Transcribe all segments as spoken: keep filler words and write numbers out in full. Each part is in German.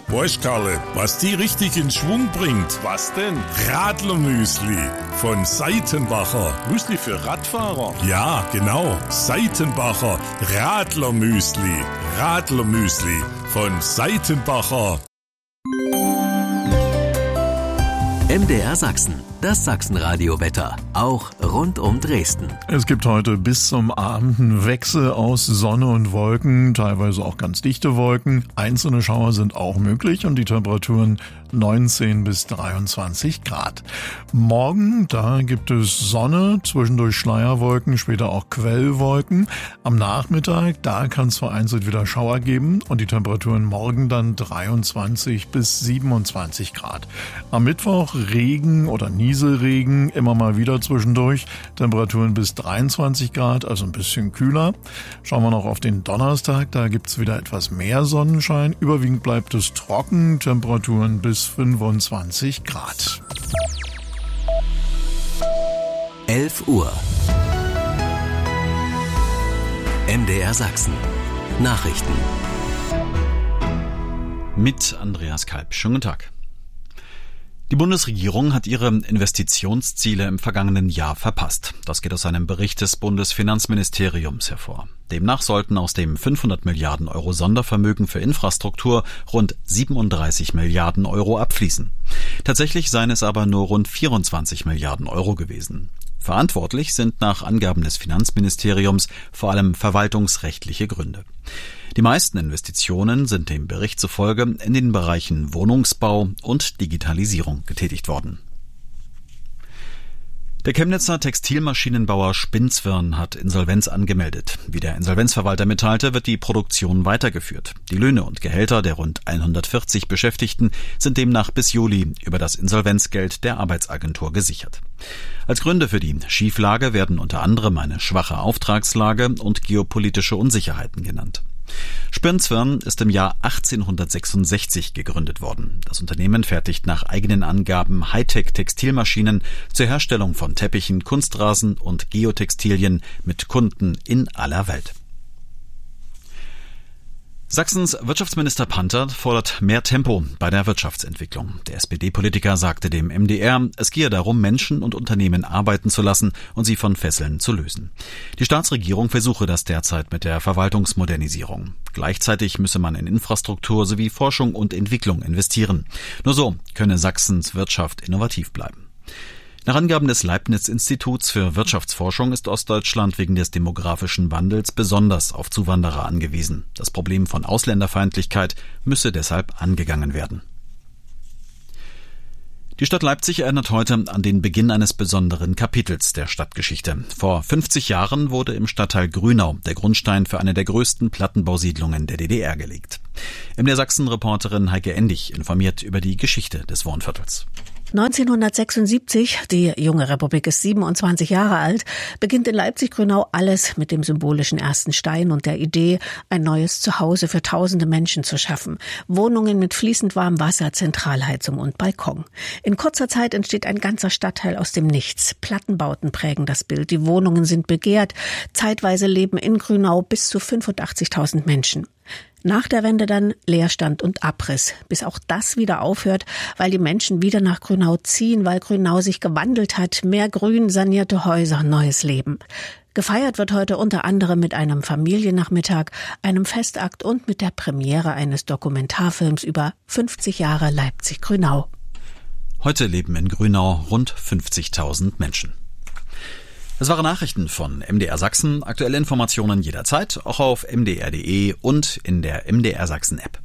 Weißt, Karle, was die richtig in Schwung bringt? Was denn? Radlermüsli von Seitenbacher. Müsli für Radfahrer? Ja, genau. Seitenbacher Radlermüsli. Radlermüsli von Seitenbacher. M D R Sachsen, das Sachsenradio-Wetter, auch rund um Dresden. Es gibt heute bis zum Abend einen Wechsel aus Sonne und Wolken, teilweise auch ganz dichte Wolken. Einzelne Schauer sind auch möglich und die Temperaturen neunzehn bis dreiundzwanzig Grad. Morgen, da gibt es Sonne, zwischendurch Schleierwolken, später auch Quellwolken. Am Nachmittag, da kann es vereinzelt wieder Schauer geben und die Temperaturen morgen dann dreiundzwanzig bis siebenundzwanzig Grad. Am Mittwoch Regen oder Nieselregen, immer mal wieder zwischendurch. Temperaturen bis dreiundzwanzig Grad, also ein bisschen kühler. Schauen wir noch auf den Donnerstag, da gibt's wieder etwas mehr Sonnenschein. Überwiegend bleibt es trocken, Temperaturen bis fünfundzwanzig Grad. elf Uhr. M D R Sachsen. Nachrichten. Mit Andreas Kalb. Schönen guten Tag. Die Bundesregierung hat ihre Investitionsziele im vergangenen Jahr verpasst. Das geht aus einem Bericht des Bundesfinanzministeriums hervor. Demnach sollten aus dem fünfhundert Milliarden Euro Sondervermögen für Infrastruktur rund siebenunddreißig Milliarden Euro abfließen. Tatsächlich seien es aber nur rund vierundzwanzig Milliarden Euro gewesen. Verantwortlich sind nach Angaben des Finanzministeriums vor allem verwaltungsrechtliche Gründe. Die meisten Investitionen sind dem Bericht zufolge in den Bereichen Wohnungsbau und Digitalisierung getätigt worden. Der Chemnitzer Textilmaschinenbauer Spinzwirn hat Insolvenz angemeldet. Wie der Insolvenzverwalter mitteilte, wird die Produktion weitergeführt. Die Löhne und Gehälter der rund hundertvierzig Beschäftigten sind demnach bis Juli über das Insolvenzgeld der Arbeitsagentur gesichert. Als Gründe für die Schieflage werden unter anderem eine schwache Auftragslage und geopolitische Unsicherheiten genannt. Spinzwirn ist im Jahr achtzehnhundertsechsundsechzig gegründet worden. Das Unternehmen fertigt nach eigenen Angaben Hightech-Textilmaschinen zur Herstellung von Teppichen, Kunstrasen und Geotextilien mit Kunden in aller Welt. Sachsens Wirtschaftsminister Panther fordert mehr Tempo bei der Wirtschaftsentwicklung. Der S P D-Politiker sagte dem M D R, es gehe darum, Menschen und Unternehmen arbeiten zu lassen und sie von Fesseln zu lösen. Die Staatsregierung versuche das derzeit mit der Verwaltungsmodernisierung. Gleichzeitig müsse man in Infrastruktur sowie Forschung und Entwicklung investieren. Nur so könne Sachsens Wirtschaft innovativ bleiben. Nach Angaben des Leibniz-Instituts für Wirtschaftsforschung ist Ostdeutschland wegen des demografischen Wandels besonders auf Zuwanderer angewiesen. Das Problem von Ausländerfeindlichkeit müsse deshalb angegangen werden. Die Stadt Leipzig erinnert heute an den Beginn eines besonderen Kapitels der Stadtgeschichte. Vor fünfzig Jahren wurde im Stadtteil Grünau der Grundstein für eine der größten Plattenbausiedlungen der D D R gelegt. M D R Sachsen-Reporterin Heike Endig informiert über die Geschichte des Wohnviertels. neunzehnhundertsechsundsiebzig, die junge Republik ist siebenundzwanzig Jahre alt, beginnt in Leipzig-Grünau alles mit dem symbolischen ersten Stein und der Idee, ein neues Zuhause für tausende Menschen zu schaffen. Wohnungen mit fließend warmem Wasser, Zentralheizung und Balkon. In kurzer Zeit entsteht ein ganzer Stadtteil aus dem Nichts. Plattenbauten prägen das Bild, die Wohnungen sind begehrt. Zeitweise leben in Grünau bis zu fünfundachtzigtausend Menschen. Nach der Wende dann Leerstand und Abriss, bis auch das wieder aufhört, weil die Menschen wieder nach Grünau ziehen, weil Grünau sich gewandelt hat, mehr Grün, sanierte Häuser, neues Leben. Gefeiert wird heute unter anderem mit einem Familiennachmittag, einem Festakt und mit der Premiere eines Dokumentarfilms über fünfzig Jahre Leipzig-Grünau. Heute leben in Grünau rund fünfzigtausend Menschen. Das waren Nachrichten von M D R Sachsen. Aktuelle Informationen jederzeit, auch auf m d r punkt d e und in der M D R Sachsen App.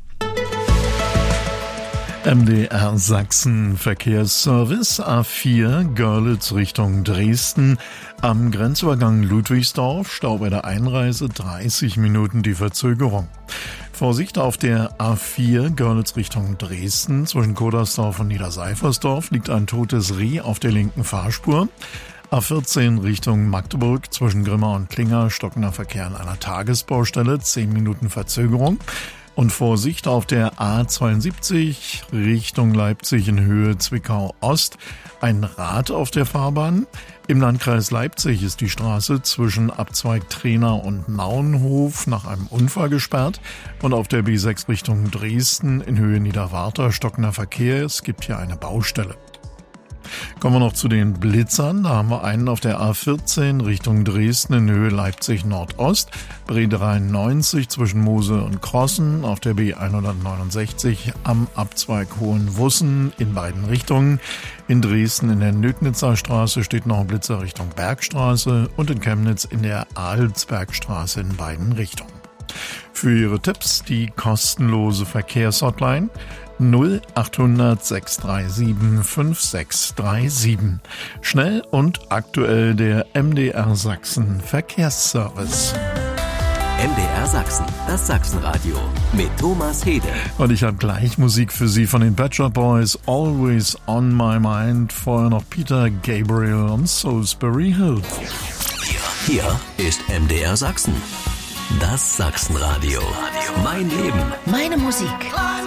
M D R Sachsen Verkehrsservice A vier Görlitz Richtung Dresden. Am Grenzübergang Ludwigsdorf, Stau bei der Einreise, dreißig Minuten die Verzögerung. Vorsicht auf der A vier Görlitz Richtung Dresden. Zwischen Kodersdorf und Niederseifersdorf liegt ein totes Reh auf der linken Fahrspur. A vierzehn Richtung Magdeburg zwischen Grimma und Klinger stockender Verkehr an einer Tagesbaustelle, zehn Minuten Verzögerung. Und Vorsicht auf der A zweiundsiebzig Richtung Leipzig in Höhe Zwickau Ost. Ein Rad auf der Fahrbahn. Im Landkreis Leipzig ist die Straße zwischen Abzweig Trena und Nauenhof nach einem Unfall gesperrt. Und auf der B sechs Richtung Dresden in Höhe Niederwarter stockender Verkehr. Es gibt hier eine Baustelle. Kommen wir noch zu den Blitzern. Da haben wir einen auf der A vierzehn Richtung Dresden in Höhe Leipzig Nordost, B dreiundneunzig zwischen Mosel und Crossen, auf der B hundertneunundsechzig am Abzweig Hohenwussen in beiden Richtungen. In Dresden in der Nötnitzer Straße steht noch ein Blitzer Richtung Bergstraße und in Chemnitz in der Alsbergstraße in beiden Richtungen. Für Ihre Tipps die kostenlose Verkehrshotline null achthundert sechs drei sieben fünf sechs drei sieben. Schnell und aktuell der M D R Sachsen Verkehrsservice. M D R Sachsen, das Sachsenradio mit Thomas Hede. Und ich habe gleich Musik für Sie von den Pet Shop Boys, Always on My Mind. Vorher noch Peter Gabriel und Salisbury Hill. Hier, hier ist M D R Sachsen, das Sachsenradio. Mein Leben, meine Musik.